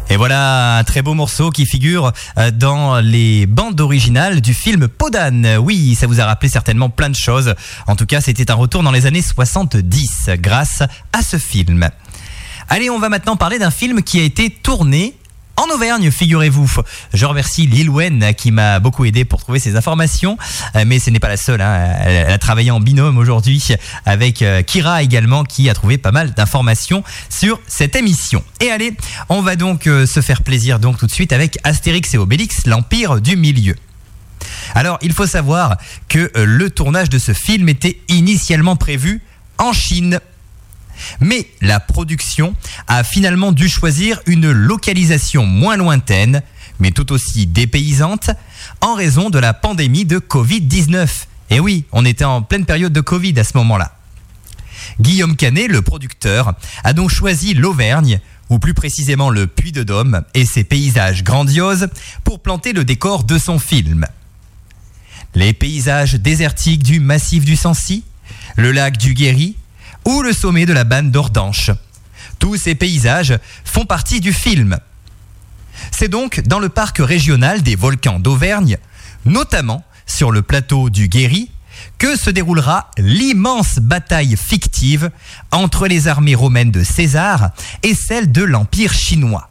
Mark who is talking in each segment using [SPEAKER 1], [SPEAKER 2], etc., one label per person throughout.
[SPEAKER 1] Et voilà un très beau morceau qui figure dans les bandes originales du film Peau d'âne. Oui, ça vous a rappelé certainement plein de choses. En tout cas, c'était un retour dans les années 70 grâce à ce film. Allez, on va maintenant parler d'un film qui a été tourné en Auvergne, figurez-vous. Je remercie Lil Wen qui m'a beaucoup aidé pour trouver ces informations, mais ce n'est pas la seule. Elle a travaillé en binôme aujourd'hui avec Kira également, qui a trouvé pas mal d'informations sur cette émission. Et allez, on va donc se faire plaisir donc tout de suite avec Astérix et Obélix, l'Empire du Milieu. Alors, il faut savoir que le tournage de ce film était initialement prévu en Chine. Mais la production a finalement dû choisir une localisation moins lointaine, mais tout aussi dépaysante, en raison de la pandémie de Covid-19. Et oui, on était en pleine période de Covid à ce moment-là. Guillaume Canet, le producteur, a donc choisi l'Auvergne, ou plus précisément le Puy-de-Dôme, et ses paysages grandioses, pour planter le décor de son film. Les paysages désertiques du massif du Sancy, le lac du Guéry, ou le sommet de la Banne d'Ordanche. Tous ces paysages font partie du film. C'est donc dans le parc régional des volcans d'Auvergne, notamment sur le plateau du Guéry, que se déroulera l'immense bataille fictive entre les armées romaines de César et celles de l'Empire chinois.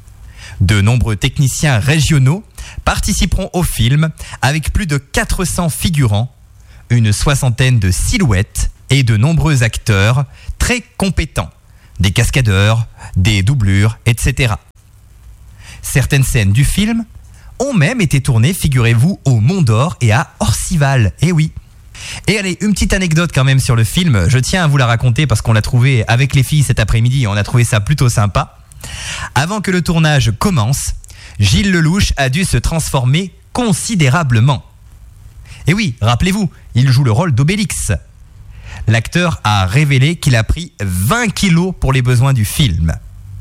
[SPEAKER 1] De nombreux techniciens régionaux participeront au film avec plus de 400 figurants, une soixantaine de silhouettes et de nombreux acteurs très compétents, des cascadeurs, des doublures, etc. Certaines scènes du film ont même été tournées, figurez-vous, au Mont d'Or et à Orcival, eh oui. Et allez, une petite anecdote quand même sur le film, je tiens à vous la raconter parce qu'on l'a trouvé avec les filles cet après-midi et on a trouvé ça plutôt sympa. Avant que le tournage commence, Gilles Lelouch a dû se transformer considérablement. Et oui, rappelez-vous, il joue le rôle d'Obélix. L'acteur a révélé qu'il a pris 20 kilos pour les besoins du film.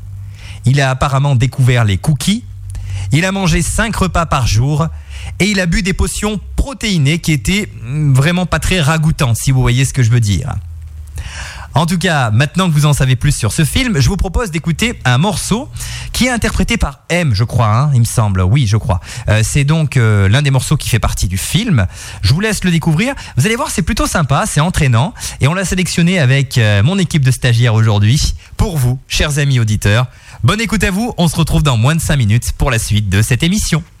[SPEAKER 1] Il a apparemment découvert les cookies, il a mangé 5 repas par jour et il a bu des potions protéinées qui étaient vraiment pas très ragoûtantes, si vous voyez ce que je veux dire. En tout cas, maintenant que vous en savez plus sur ce film, je vous propose d'écouter un morceau qui est interprété par M, je crois, il me semble. Oui, je crois. C'est donc l'un des morceaux qui fait partie du film. Je vous laisse le découvrir. Vous allez voir, c'est plutôt sympa, c'est entraînant. Et on l'a sélectionné avec mon équipe de stagiaires aujourd'hui. Pour vous, chers amis auditeurs. Bonne écoute à vous. On se retrouve dans moins de 5 minutes pour la suite de cette émission.